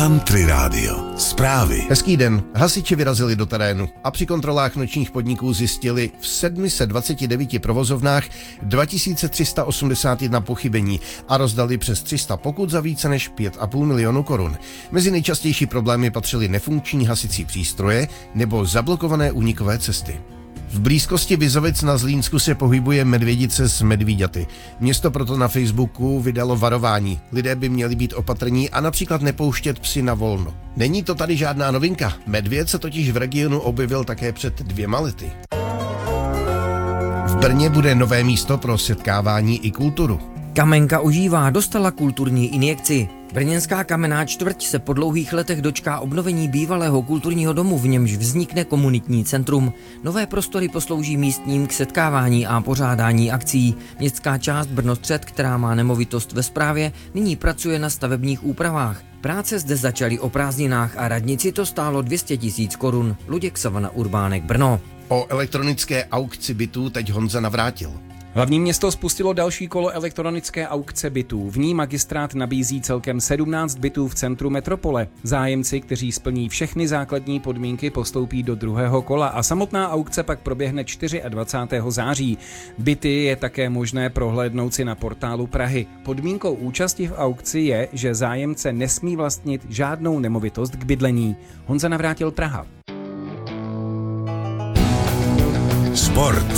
Country Radio. Zprávy. Hezký den. Hasiči vyrazili do terénu a při kontrolách nočních podniků zjistili v 729 provozovnách 2381 pochybení a rozdali přes 300 pokut za více než 5,5 milionu korun. Mezi nejčastější problémy patřily nefunkční hasicí přístroje nebo zablokované únikové cesty. V blízkosti Vizovic na Zlínsku se pohybuje medvědice s medvíďaty. Město proto na Facebooku vydalo varování. Lidé by měli být opatrní a například nepouštět psy na volno. Není to tady žádná novinka. Medvěd se totiž v regionu objevil také před 2 lety. V Brně bude nové místo pro setkávání i kulturu. Kamenka ožívá, dostala kulturní injekci. Brněnská kamenná čtvrť se po dlouhých letech dočká obnovení bývalého kulturního domu, v němž vznikne komunitní centrum. Nové prostory poslouží místním k setkávání a pořádání akcí. Městská část Brno-střed, která má nemovitost ve správě, nyní pracuje na stavebních úpravách. Práce zde začaly o prázdninách a radnici to stálo 200 000 korun. Luděk Savana, Urbánek, Brno. O elektronické aukci bytů teď Honza Navrátil. Hlavní město spustilo další kolo elektronické aukce bytů. V ní magistrát nabízí celkem 17 bytů v centru metropole. Zájemci, kteří splní všechny základní podmínky, postoupí do druhého kola a samotná aukce pak proběhne 24. září. Byty je také možné prohlédnout si na portálu Prahy. Podmínkou účasti v aukci je, že zájemce nesmí vlastnit žádnou nemovitost k bydlení. Honza Navrátil, Praha. Sport.